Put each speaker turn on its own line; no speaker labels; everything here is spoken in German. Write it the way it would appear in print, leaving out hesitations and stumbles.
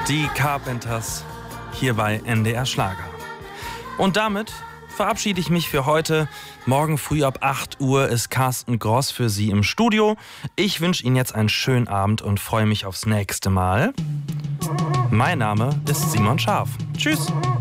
Die Carpenters hier bei NDR Schlager. Und damit verabschiede ich mich für heute. Morgen früh ab 8 Uhr ist Carsten Gross für Sie im Studio. Ich wünsche Ihnen jetzt einen schönen Abend und freue mich aufs nächste Mal. Mein Name ist Simon Scharf. Tschüss.